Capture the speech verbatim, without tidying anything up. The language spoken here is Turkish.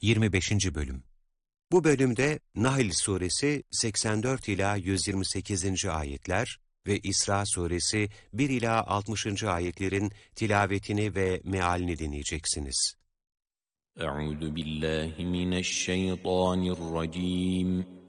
yirmi beşinci Bölüm. Bu bölümde Nahl Suresi seksen dört ila yüz yirmi sekizinci ayetler ve İsra Suresi bir ila altmışıncı ayetlerin tilavetini ve mealini dinleyeceksiniz. Euzu billahi mineşşeytanirracim.